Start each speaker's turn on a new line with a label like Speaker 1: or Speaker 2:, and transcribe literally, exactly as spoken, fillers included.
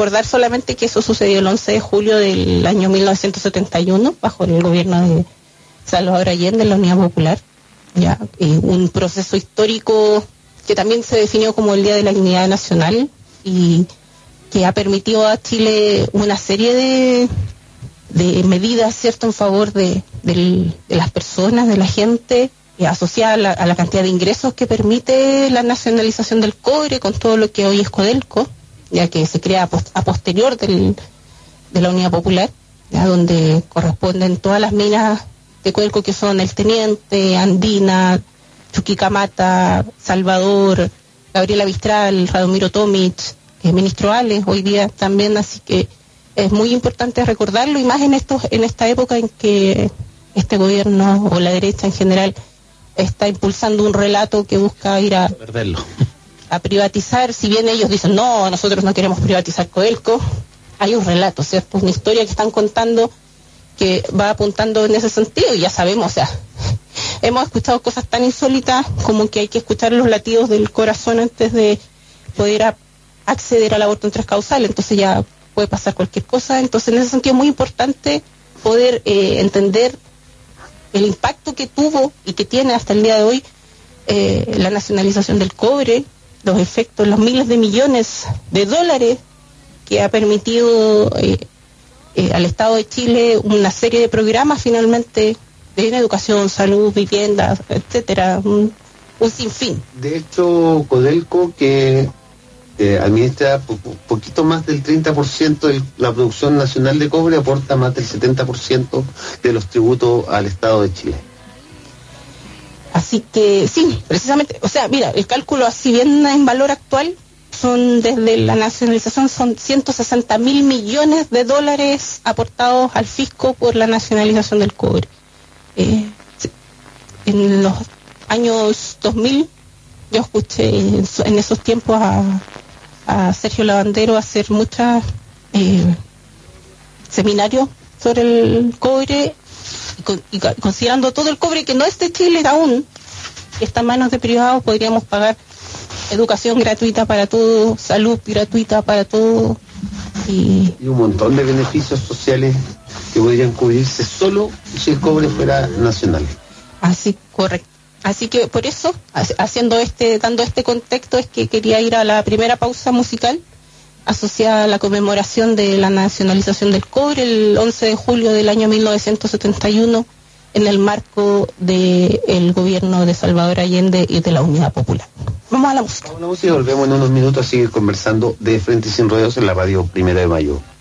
Speaker 1: recordar solamente que eso sucedió el once de julio del año mil novecientos setenta y uno, bajo el gobierno de Salvador Allende, en la Unidad Popular. Ya, eh, un proceso histórico que también se definió como el Día de la Unidad Nacional y que ha permitido a Chile una serie de, de medidas, ¿cierto?, en favor de, de, de las personas, de la gente, eh, asociada a la, a la cantidad de ingresos que permite la nacionalización del cobre, con todo lo que hoy es Codelco, ya que se crea a, post, a posterior del, de la Unidad Popular, ya, donde corresponden todas las minas de Codelco, que son El Teniente, Andina, Chuquicamata, Salvador, Gabriela Mistral, Radomiro Tomic, eh, Ministro Ales, hoy día también, así que es muy importante recordarlo, y más en estos en esta época en que este gobierno o la derecha en general está impulsando un relato que busca ir a
Speaker 2: perderlo,
Speaker 1: a privatizar. Si bien ellos dicen, no, nosotros no queremos privatizar Codelco, hay un relato, ¿cierto?, una historia que están contando que va apuntando en ese sentido, y ya sabemos, o sea, hemos escuchado cosas tan insólitas como que hay que escuchar los latidos del corazón antes de poder a, acceder al aborto en tres causales, entonces ya puede pasar cualquier cosa. Entonces, en ese sentido es muy importante poder eh, entender el impacto que tuvo y que tiene hasta el día de hoy eh, la nacionalización del cobre, los efectos, los miles de millones de dólares que ha permitido eh, eh, al Estado de Chile una serie de programas finalmente en educación, salud, vivienda, etcétera, un, un sinfín.
Speaker 3: De hecho, Codelco, que eh, administra po poquito más del treinta por ciento de la producción nacional de cobre, aporta más del setenta por ciento de los tributos al Estado de Chile.
Speaker 1: Así que sí, precisamente, o sea, mira, el cálculo así bien en valor actual, son desde la nacionalización son ciento sesenta mil millones de dólares aportados al fisco por la nacionalización del cobre. Eh, en los años dos mil yo escuché en, en esos tiempos a, a Sergio Lavandero hacer muchos eh, seminarios sobre el cobre y, con, y considerando todo el cobre que no es de Chile aún, que está en manos de privados, podríamos pagar educación gratuita para todos, salud gratuita para todos y,
Speaker 3: y un montón de beneficios sociales que podrían cubrirse solo si el cobre fuera nacional.
Speaker 1: Así, correcto. Así que por eso, haciendo este, dando este contexto, es que quería ir a la primera pausa musical asociada a la conmemoración de la nacionalización del cobre el once de julio del año mil novecientos setenta y uno en el marco del gobierno de Salvador Allende y de la Unidad Popular. Vamos a la música.
Speaker 3: Vamos a la música y volvemos en unos minutos a seguir conversando de Frente y Sin Rodeos en la radio Primera de Mayo.